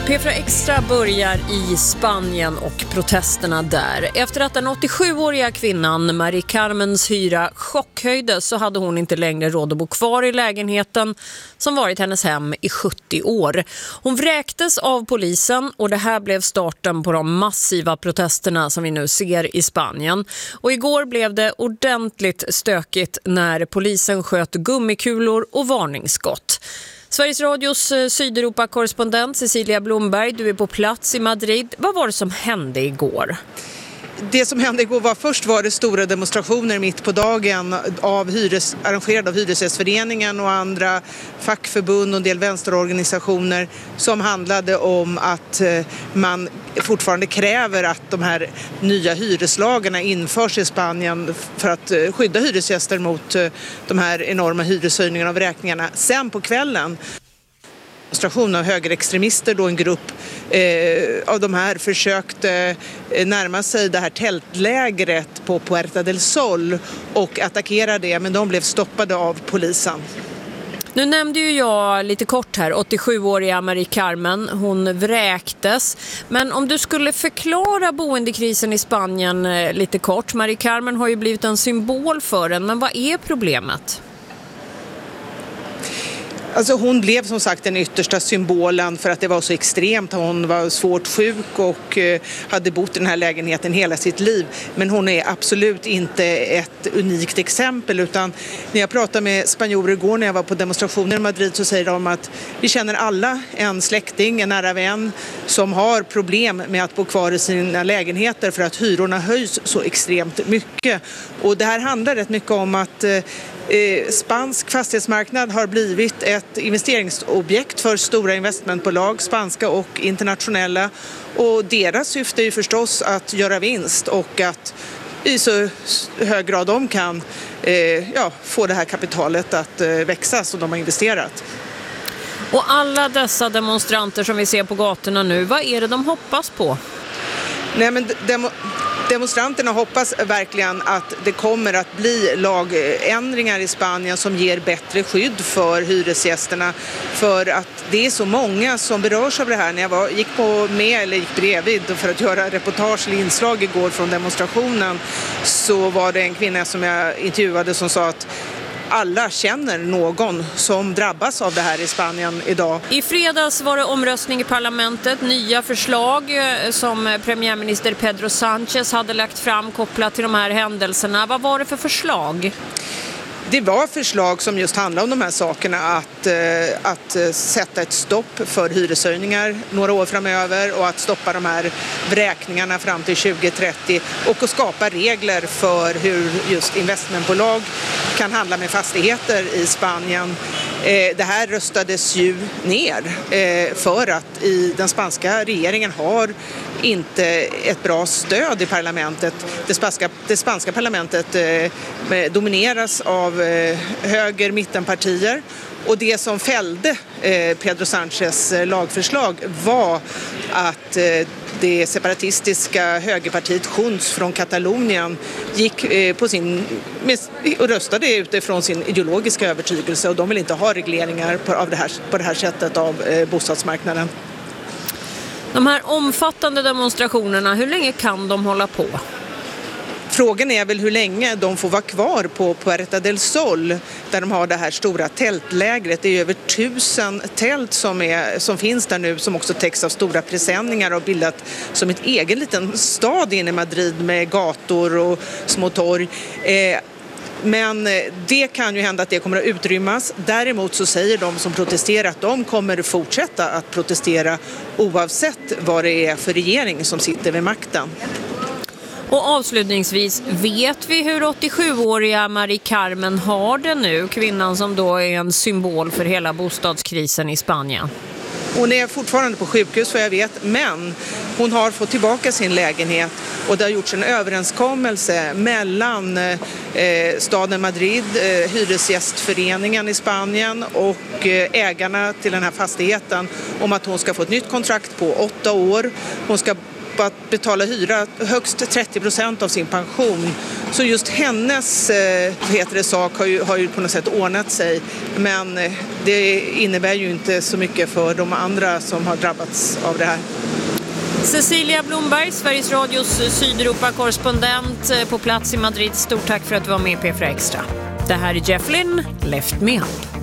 P4 Extra börjar i Spanien och protesterna där. Efter att den 87-åriga kvinnan Mari Carmens hyra chockhöjdes så hade hon inte längre råd att bo kvar i lägenheten som varit hennes hem i 70 år. Hon vräktes av polisen och det här blev starten på de massiva protesterna som vi nu ser i Spanien. Och igår blev det ordentligt stökigt när polisen sköt gummikulor och varningsskott. Sveriges Radios Sydeuropa-korrespondent Cecilia Blomberg, du är på plats i Madrid. Vad var det som hände igår? Det som hände igår först var det stora demonstrationer mitt på dagen arrangerade av Hyresgästföreningen och andra fackförbund och en del vänsterorganisationer som handlade om att man fortfarande kräver att de här nya hyreslagarna införs i Spanien för att skydda hyresgäster mot de här enorma hyreshöjningarna och vräkningarna. Sen på kvällen demonstration av högerextremister, då en grupp av de här försökte närma sig det här tältlägret på Puerta del Sol och attackera det, men de blev stoppade av polisen. Nu nämnde ju jag lite kort här 87-åriga Mari Carmen, hon vräktes. Men om du skulle förklara boendekrisen i Spanien lite kort. Mari Carmen har ju blivit en symbol för den, men vad är problemet? Alltså hon blev som sagt den yttersta symbolen för att det var så extremt. Hon var svårt sjuk och hade bott i den här lägenheten hela sitt liv. Men hon är absolut inte ett unikt exempel, utan när jag pratade med spanjorer igår när jag var på demonstrationer i Madrid så säger de att vi känner alla en släkting, en nära vän som har problem med att bo kvar i sina lägenheter för att hyrorna höjs så extremt mycket. Och det här handlar rätt mycket om att spansk fastighetsmarknad har blivit ett investeringsobjekt för stora investmentbolag, spanska och internationella. Och deras syfte är ju förstås att göra vinst och att i så hög grad de kan få det här kapitalet att växa som de har investerat. Och alla dessa demonstranter som vi ser på gatorna nu, vad är det de hoppas på? Nej, men demonstranterna hoppas verkligen att det kommer att bli lagändringar i Spanien som ger bättre skydd för hyresgästerna, för att det är så många som berörs av det här. När jag gick bredvid för att göra reportage eller inslag igår från demonstrationen så var det en kvinna som jag intervjuade som sa att alla känner någon som drabbas av det här i Spanien idag. I fredags var det omröstning i parlamentet. Nya förslag som premiärminister Pedro Sánchez hade lagt fram kopplat till de här händelserna. Vad var det för förslag? Det var förslag som just handlade om de här sakerna, att sätta ett stopp för hyreshöjningar några år framöver och att stoppa de här vräkningarna fram till 2030 och att skapa regler för hur just investmentbolag kan handla med fastigheter i Spanien. Det här röstades ju ner för att den spanska regeringen har inte ett bra stöd i parlamentet. Det spanska parlamentet domineras av höger mittenpartier och det som fällde Pedro Sánchez lagförslag var att det separatistiska högerpartiet Junts från Katalonien gick och röstade utifrån sin ideologiska övertygelse och de vill inte ha regleringar på det här sättet av bostadsmarknaden. De här omfattande demonstrationerna, hur länge kan de hålla på? Frågan är väl hur länge de får vara kvar på Puerta del Sol där de har det här stora tältlägret. Det är över 1000 tält som finns där nu som också täcks av stora presenningar och bildat som ett egen liten stad inne i Madrid med gator och små torg. Men det kan ju hända att det kommer att utrymmas. Däremot så säger de som protesterar att de kommer fortsätta att protestera oavsett vad det är för regering som sitter vid makten. Och avslutningsvis, vet vi hur 87-åriga Mari Carmen har det nu? Kvinnan som då är en symbol för hela bostadskrisen i Spanien. Hon är fortfarande på sjukhus för jag vet, men hon har fått tillbaka sin lägenhet och det har gjorts en överenskommelse mellan staden Madrid, Hyresgästföreningen i Spanien och ägarna till den här fastigheten om att hon ska få ett nytt kontrakt på 8 år. Hon ska att betala hyra högst 30% av sin pension Så just hennes sak har ju på något sätt ordnat sig, men det innebär ju inte så mycket för de andra som har drabbats av det här. Cecilia Blomberg, Sveriges Radios Sydeuropa-korrespondent på plats i Madrid. Stort tack för att du var med i P4 Extra. Det här är Jeff Lynne, Left Me Up.